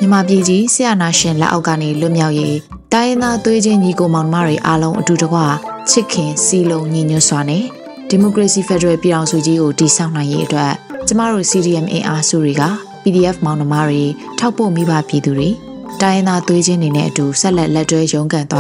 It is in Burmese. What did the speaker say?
မြန်မာပြည်ကြီးဆရာနာရှင်လက်အောက်ကနေလွတ်မြောက်ရေးတိုင်းရင်းသားသွေးချင်းညီကိုမောင်နှမတွေအားလုံးအတူတကွချစ်ခင်စီလုံးညီညွတ်စွာနဲ့ဒီမိုကရေစီဖက်ဒရယ်ပြည်ထောင်စုကြီးကိုတည်ဆောက်နိုင်ရေးအတွက်ကျမတို့ CDM အင်အားစုတွေက PDF မောင်နှမတွေထောက်ပို့မိဘပြည်သူတွေတိုင်းရင်းသားသွေးချင်းတွေနဲ့အတူဆက်လက်တွဲရုန်းကန်သွား